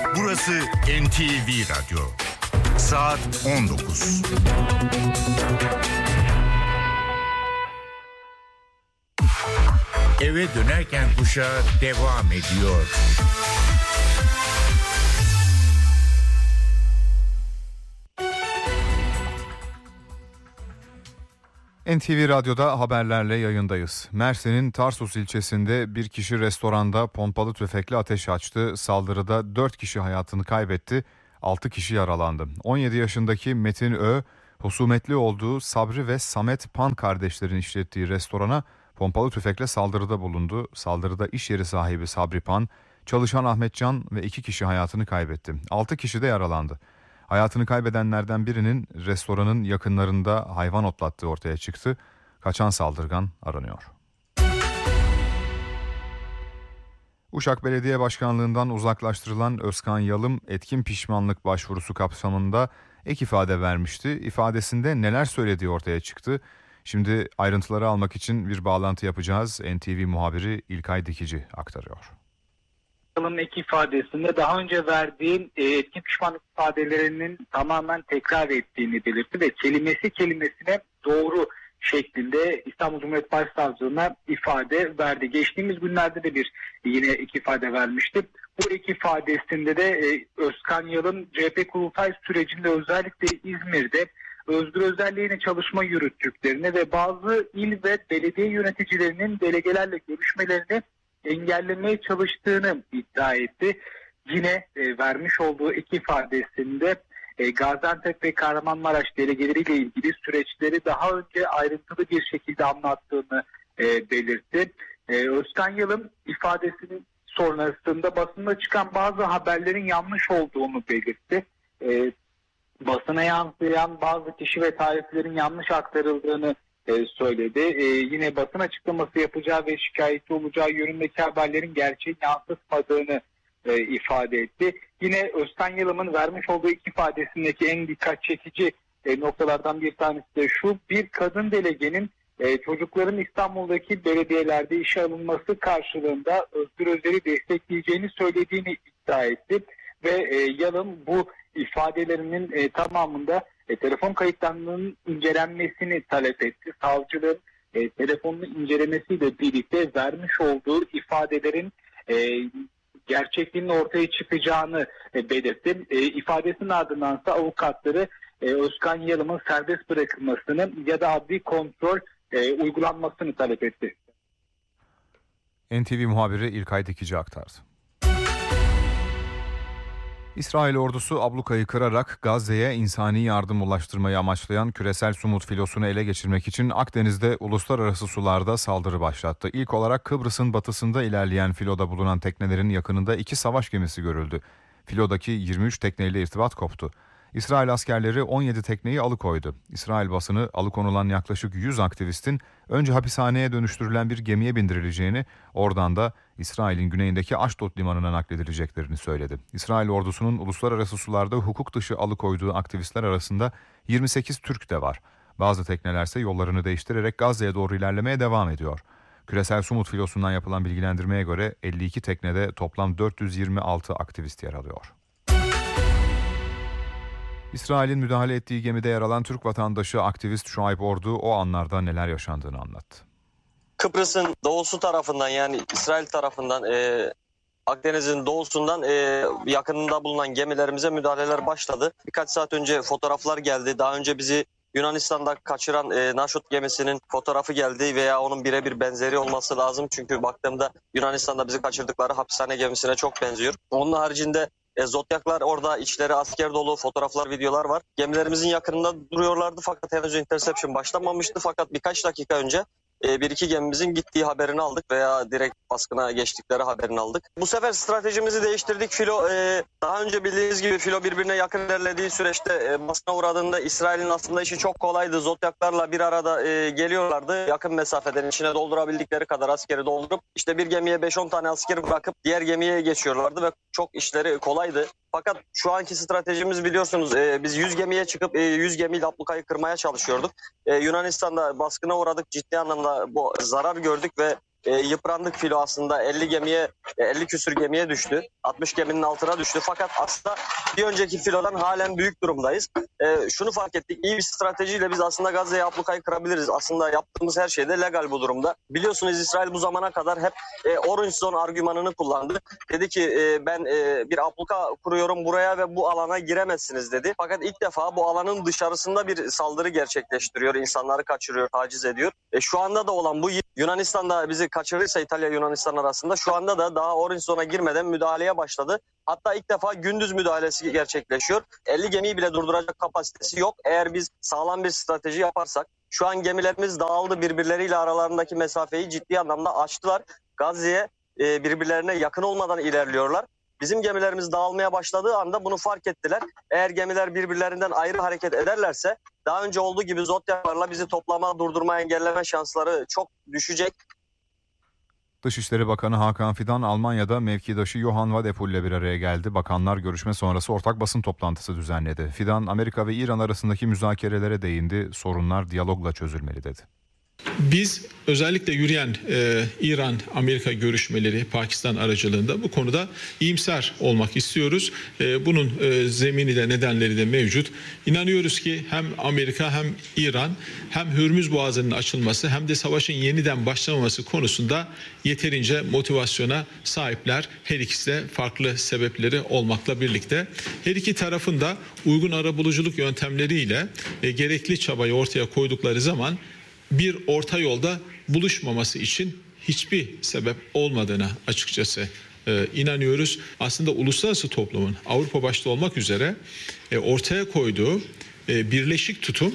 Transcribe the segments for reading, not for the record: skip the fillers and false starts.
Burası NTV Radyo. Saat 19. Eve dönerken kuşağı devam ediyor. NTV Radyo'da haberlerle yayındayız. Mersin'in Tarsus ilçesinde bir kişi restoranda pompalı tüfekle ateş açtı. Saldırıda 4 kişi hayatını kaybetti, 6 kişi yaralandı. 17 yaşındaki Metin Ö, husumetli olduğu Sabri ve Samet Pan kardeşlerin işlettiği restorana pompalı tüfekle saldırıda bulundu. Saldırıda iş yeri sahibi Sabri Pan, çalışan Ahmet Can ve 2 kişi hayatını kaybetti. 6 kişi de yaralandı. Hayatını kaybedenlerden birinin restoranın yakınlarında hayvan otlattığı ortaya çıktı. Kaçan saldırgan aranıyor. Uşak Belediye Başkanlığı'ndan uzaklaştırılan Özkan Yalım etkin pişmanlık başvurusu kapsamında ek ifade vermişti. İfadesinde neler söylediği ortaya çıktı. Şimdi ayrıntıları almak için bir bağlantı yapacağız. NTV muhabiri İlkay Dikici aktarıyor. Ek ifadesinde daha önce verdiğim etkin pişmanlık ifadelerinin tamamen tekrar ettiğini belirtti ve kelimesine doğru şeklinde İstanbul Cumhuriyet Başsavcılığına ifade verdi. Geçtiğimiz günlerde de yine ek ifade vermişti. Bu ek ifadesinde de Özkan Yalın CHP kurultay sürecinde özellikle İzmir'de Özgür Özel'le yine çalışma yürüttüklerini ve bazı il ve belediye yöneticilerinin delegelerle görüşmelerini engellemeye çalıştığını iddia etti. Yine vermiş olduğu iki ifadesinde Gaziantep ve Kahramanmaraş delegeleriyle ilgili süreçleri daha önce ayrıntılı bir şekilde anlattığını belirtti. Özkan Yalın ifadesinin sonrasında basında çıkan bazı haberlerin yanlış olduğunu belirtti. Basına yansıyan bazı kişi ve tarihlerin yanlış aktarıldığını söyledi. Yine basın açıklaması yapacağı ve şikayetçi olacağı yönündeki haberlerin gerçeği yansıtmadığını ifade etti. Yine Özkan Yalım'ın vermiş olduğu iki ifadesindeki en dikkat çekici noktalardan bir tanesi de şu: bir kadın delegenin çocukların İstanbul'daki belediyelerde işe alınması karşılığında Özgür Özel'i destekleyeceğini söylediğini iddia etti ve Yalım bu ifadelerinin tamamında telefon kayıtlarının incelenmesini talep etti. Savcılığın telefonunu incelemesiyle birlikte vermiş olduğu ifadelerin gerçekliğinin ortaya çıkacağını belirtti. İfadesinin ardındansa avukatları Özkan Yalım'ın serbest bırakılmasını ya da adli kontrol uygulanmasını talep etti. NTV muhabiri İlkay Dikici aktardı. İsrail ordusu ablukayı kırarak Gazze'ye insani yardım ulaştırmayı amaçlayan küresel Sumut filosunu ele geçirmek için Akdeniz'de uluslararası sularda saldırı başlattı. İlk olarak Kıbrıs'ın batısında ilerleyen filoda bulunan teknelerin yakınında 2 savaş gemisi görüldü. Filodaki 23 tekneyle irtibat koptu. İsrail askerleri 17 tekneyi alıkoydu. İsrail basını alıkonulan yaklaşık 100 aktivistin önce hapishaneye dönüştürülen bir gemiye bindirileceğini, oradan da İsrail'in güneyindeki Aşdod limanına nakledileceklerini söyledi. İsrail ordusunun uluslararası sularda hukuk dışı alıkoyduğu aktivistler arasında 28 Türk de var. Bazı teknelerse yollarını değiştirerek Gazze'ye doğru ilerlemeye devam ediyor. Küresel Sumut filosundan yapılan bilgilendirmeye göre 52 teknede toplam 426 aktivist yer alıyor. İsrail'in müdahale ettiği gemide yer alan Türk vatandaşı aktivist Şuayb Ordu o anlarda neler yaşandığını anlattı. Kıbrıs'ın doğusu tarafından, yani İsrail tarafından Akdeniz'in doğusundan yakınında bulunan gemilerimize müdahaleler başladı. Birkaç saat önce fotoğraflar geldi. Daha önce bizi Yunanistan'da kaçıran Naşot gemisinin fotoğrafı geldi veya onun birebir benzeri olması lazım. Çünkü baktığımda Yunanistan'da bizi kaçırdıkları hapishane gemisine çok benziyor. Onun haricinde Zodyaklar orada, içleri asker dolu, fotoğraflar, videolar var. Gemilerimizin yakınında duruyorlardı fakat henüz interception başlamamıştı. Fakat birkaç dakika önce bir iki gemimizin gittiği haberini aldık veya direkt baskına geçtikleri haberini aldık. Bu sefer stratejimizi değiştirdik. Filo daha önce bildiğiniz gibi filo birbirine yakın ilerlediği süreçte baskına uğradığında İsrail'in aslında işi çok kolaydı. Zodyaklarla bir arada geliyorlardı. Yakın mesafeden içine doldurabildikleri kadar askeri doldurup işte bir gemiye 5-10 tane askeri bırakıp diğer gemiye geçiyorlardı ve çok işleri kolaydı. Fakat şu anki stratejimiz biliyorsunuz biz 100 gemiye çıkıp 100 gemiyle ablukayı kırmaya çalışıyorduk. Yunanistan'da baskına uğradık, ciddi anlamda bu zarar gördük ve yıprandık filo aslında 50 küsür gemiye düştü. 60 geminin altına düştü. Fakat aslında bir önceki filodan halen büyük durumdayız. Şunu fark ettik. İyi bir stratejiyle biz aslında Gazze'ye ablukayı kırabiliriz. Aslında yaptığımız her şey de legal bu durumda. Biliyorsunuz İsrail bu zamana kadar hep Orange Zone argümanını kullandı. Dedi ki ben bir abluka kuruyorum buraya ve bu alana giremezsiniz dedi. Fakat ilk defa bu alanın dışarısında bir saldırı gerçekleştiriyor. İnsanları kaçırıyor, taciz ediyor. Şu anda da olan bu Yunanistan'da bizi kaçırırsa İtalya Yunanistan arasında şu anda da daha Orange Zone'a girmeden müdahaleye başladı. Hatta ilk defa gündüz müdahalesi gerçekleşiyor. 50 gemiyi bile durduracak kapasitesi yok. Eğer biz sağlam bir strateji yaparsak şu an gemilerimiz dağıldı, birbirleriyle aralarındaki mesafeyi ciddi anlamda aştılar. Gazze'ye birbirlerine yakın olmadan ilerliyorlar. Bizim gemilerimiz dağılmaya başladığı anda bunu fark ettiler. Eğer gemiler birbirlerinden ayrı hareket ederlerse daha önce olduğu gibi Zotyalarla bizi toplama, durdurma, engelleme şansları çok düşecek. Dışişleri Bakanı Hakan Fidan Almanya'da mevkidaşı Johann Wadephul ile bir araya geldi. Bakanlar görüşme sonrası ortak basın toplantısı düzenledi. Fidan Amerika ve İran arasındaki müzakerelere değindi. Sorunlar diyalogla çözülmeli dedi. Biz özellikle yürüyen İran-Amerika görüşmeleri Pakistan aracılığında bu konuda iyimser olmak istiyoruz. Bunun zemini de nedenleri de mevcut. İnanıyoruz ki hem Amerika hem İran hem Hürmüz Boğazı'nın açılması hem de savaşın yeniden başlamaması konusunda yeterince motivasyona sahipler. Her ikisi de farklı sebepleri olmakla birlikte. Her iki tarafın da uygun arabuluculuk yöntemleriyle gerekli çabayı ortaya koydukları zaman bir orta yolda buluşmaması için hiçbir sebep olmadığına açıkçası inanıyoruz. Aslında uluslararası toplumun Avrupa başta olmak üzere ortaya koyduğu birleşik tutum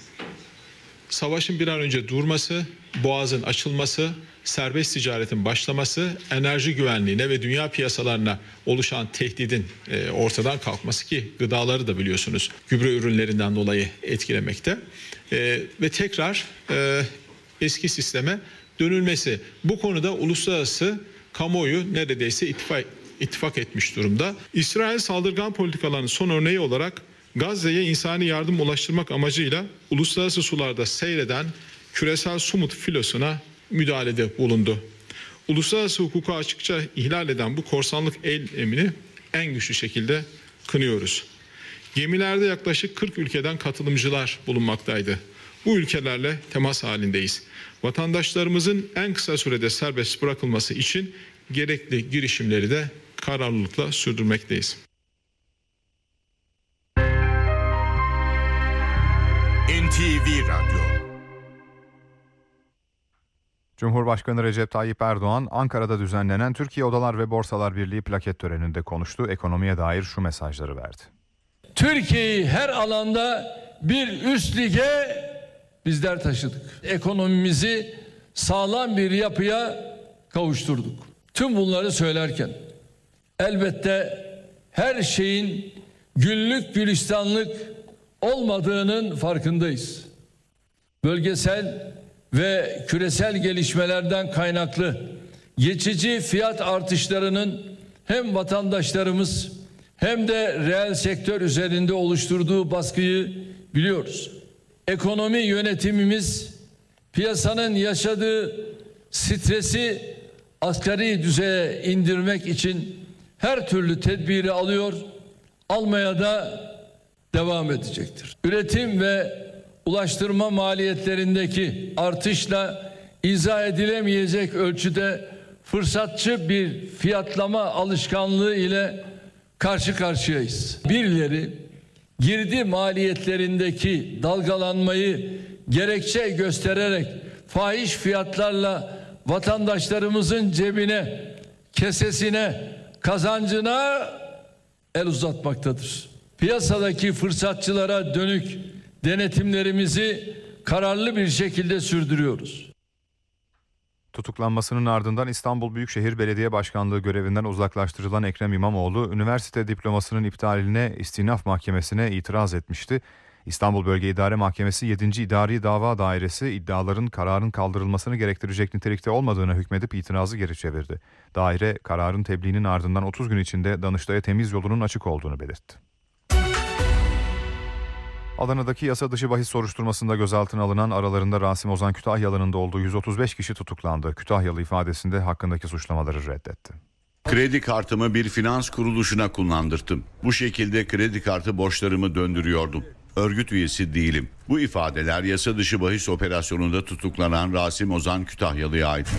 savaşın bir an önce durması, boğazın açılması, serbest ticaretin başlaması, enerji güvenliğine ve dünya piyasalarına oluşan tehdidin ortadan kalkması ki gıdaları da biliyorsunuz gübre ürünlerinden dolayı etkilemekte ve tekrar eski sisteme dönülmesi. Bu konuda uluslararası kamuoyu neredeyse ittifak etmiş durumda. İsrail saldırgan politikalarının son örneği olarak Gazze'ye insani yardım ulaştırmak amacıyla uluslararası sularda seyreden küresel Sumut filosuna müdahalede bulundu. Uluslararası hukuku açıkça ihlal eden bu korsanlık eylemini en güçlü şekilde kınıyoruz. Gemilerde yaklaşık 40 ülkeden katılımcılar bulunmaktaydı. Bu ülkelerle temas halindeyiz. Vatandaşlarımızın en kısa sürede serbest bırakılması için gerekli girişimleri de kararlılıkla sürdürmekteyiz. NTV Radyo. Cumhurbaşkanı Recep Tayyip Erdoğan Ankara'da düzenlenen Türkiye Odalar ve Borsalar Birliği plaket töreninde konuştu. Ekonomiye dair şu mesajları verdi. Türkiye'yi her alanda bir üst lige bizler taşıdık. Ekonomimizi sağlam bir yapıya kavuşturduk. Tüm bunları söylerken elbette her şeyin güllük gülistanlık olmadığının farkındayız. Bölgesel ve küresel gelişmelerden kaynaklı geçici fiyat artışlarının hem vatandaşlarımız hem de reel sektör üzerinde oluşturduğu baskıyı biliyoruz. Ekonomi yönetimimiz piyasanın yaşadığı stresi asgari düzeye indirmek için her türlü tedbiri alıyor, almaya da devam edecektir. Üretim ve ulaştırma maliyetlerindeki artışla izah edilemeyecek ölçüde fırsatçı bir fiyatlama alışkanlığı ile karşı karşıyayız. Birileri girdi maliyetlerindeki dalgalanmayı gerekçe göstererek fahiş fiyatlarla vatandaşlarımızın cebine, kesesine, kazancına el uzatmaktadır. Piyasadaki fırsatçılara dönük denetimlerimizi kararlı bir şekilde sürdürüyoruz. Tutuklanmasının ardından İstanbul Büyükşehir Belediye Başkanlığı görevinden uzaklaştırılan Ekrem İmamoğlu, üniversite diplomasının iptaline İstinaf Mahkemesi'ne itiraz etmişti. İstanbul Bölge İdare Mahkemesi 7. İdari Dava Dairesi iddiaların kararın kaldırılmasını gerektirecek nitelikte olmadığına hükmedip itirazı geri çevirdi. Daire kararın tebliğinin ardından 30 gün içinde Danıştay'a temiz yolunun açık olduğunu belirtti. Adana'daki yasa dışı bahis soruşturmasında gözaltına alınan aralarında Rasim Ozan Kütahyalı'nın da olduğu 135 kişi tutuklandı. Kütahyalı ifadesinde hakkındaki suçlamaları reddetti. Kredi kartımı bir finans kuruluşuna kullandırdım. Bu şekilde kredi kartı borçlarımı döndürüyordum. Örgüt üyesi değilim. Bu ifadeler yasa dışı bahis operasyonunda tutuklanan Rasim Ozan Kütahyalı'ya ait.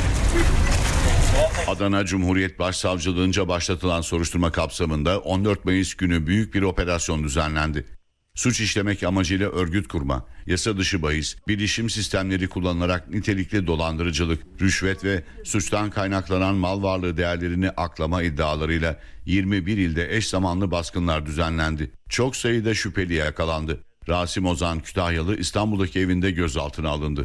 Adana Cumhuriyet Başsavcılığınca başlatılan soruşturma kapsamında 14 Mayıs günü büyük bir operasyon düzenlendi. Suç işlemek amacıyla örgüt kurma, yasa dışı bahis, bilişim sistemleri kullanılarak nitelikli dolandırıcılık, rüşvet ve suçtan kaynaklanan mal varlığı değerlerini aklama iddialarıyla 21 ilde eş zamanlı baskınlar düzenlendi. Çok sayıda şüpheli yakalandı. Rasim Ozan Kütahyalı İstanbul'daki evinde gözaltına alındı.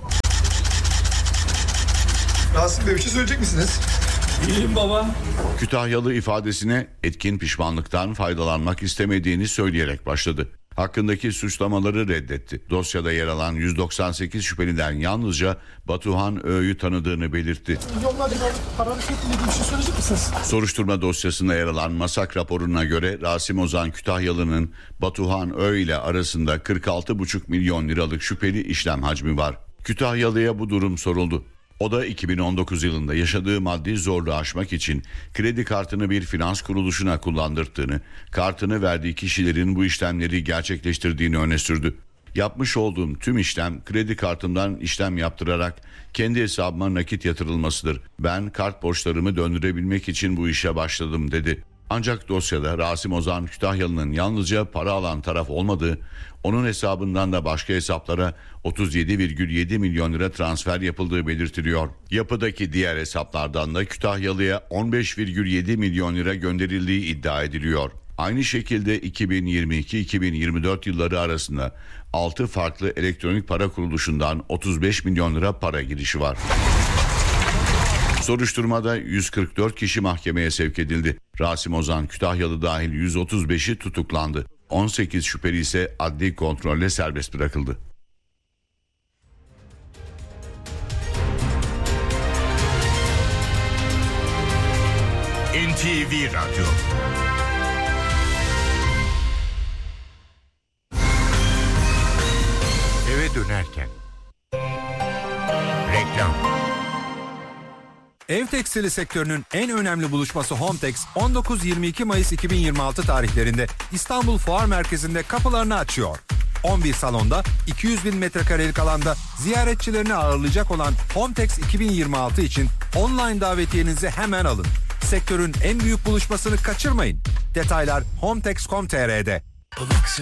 Rasim Bey, bir şey söyleyecek misiniz? İyiyim baba. Kütahyalı ifadesine etkin pişmanlıktan faydalanmak istemediğini söyleyerek başladı. Hakkındaki suçlamaları reddetti. Dosyada yer alan 198 şüpheliden yalnızca Batuhan Ö'yü tanıdığını belirtti. Yollarca para hareketli bir şey söyleyecek misiniz? Soruşturma dosyasında yer alan MASAK raporuna göre Rasim Ozan Kütahyalı'nın Batuhan Ö ile arasında 46,5 milyon liralık şüpheli işlem hacmi var. Kütahyalı'ya bu durum soruldu. O da 2019 yılında yaşadığı maddi zorluğu aşmak için kredi kartını bir finans kuruluşuna kullandırdığını, kartını verdiği kişilerin bu işlemleri gerçekleştirdiğini öne sürdü. Yapmış olduğum tüm işlem kredi kartımdan işlem yaptırarak kendi hesabıma nakit yatırılmasıdır. Ben kart borçlarımı döndürebilmek için bu işe başladım dedi. Ancak dosyada Rasim Ozan Kütahyalı'nın yalnızca para alan taraf olmadığı, onun hesabından da başka hesaplara 37,7 milyon lira transfer yapıldığı belirtiliyor. Yapıdaki diğer hesaplardan da Kütahyalı'ya 15,7 milyon lira gönderildiği iddia ediliyor. Aynı şekilde 2022-2024 yılları arasında 6 farklı elektronik para kuruluşundan 35 milyon lira para girişi var. Soruşturmada 144 kişi mahkemeye sevk edildi. Rasim Ozan Kütahyalı dahil 135'i tutuklandı. 18 şüpheli ise adli kontrolle serbest bırakıldı. NTV Radyo. Eve dönerken. Reklam. Ev tekstili sektörünün en önemli buluşması Hometex 19-22 Mayıs 2026 tarihlerinde İstanbul Fuar Merkezi'nde kapılarını açıyor. 11 salonda 200 bin metrekarelik alanda ziyaretçilerini ağırlayacak olan Hometex 2026 için online davetiyenizi hemen alın. Sektörün en büyük buluşmasını kaçırmayın. Detaylar hometex.com.tr'de.